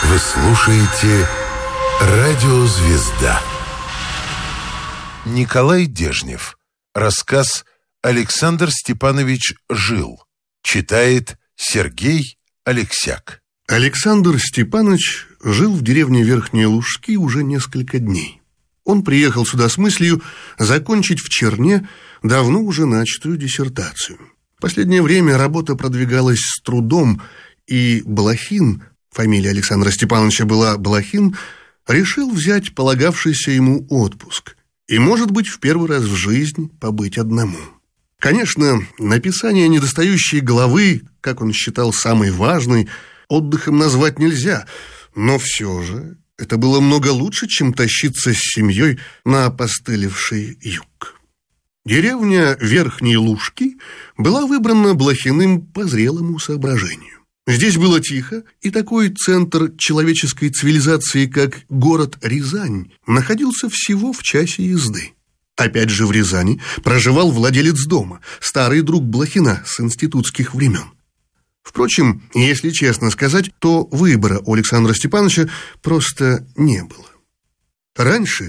Вы слушаете «Радио Звезда». Николай Дежнев. Рассказ «Александр Степанович жил». Читает Сергей Алексяк. Александр Степанович жил в деревне Верхние Лужки уже несколько дней. Он приехал сюда с мыслью закончить в Черне давно уже начатую диссертацию. В последнее время работа продвигалась с трудом, и Блохин, фамилия Александра Степановича была Блохин, решил взять полагавшийся ему отпуск и, может быть, в первый раз в жизни побыть одному. Конечно, написание недостающей главы, как он считал самой важной, отдыхом назвать нельзя, но все же это было много лучше, чем тащиться с семьей на опостылевший юг. Деревня Верхние Лужки была выбрана Блохиным по зрелому соображению. Здесь было тихо, и такой центр человеческой цивилизации, как город Рязань, находился всего в часе езды. Опять же в Рязани проживал владелец дома, старый друг Блохина с институтских времен. Впрочем, если честно сказать, то выбора у Александра Степановича просто не было. Раньше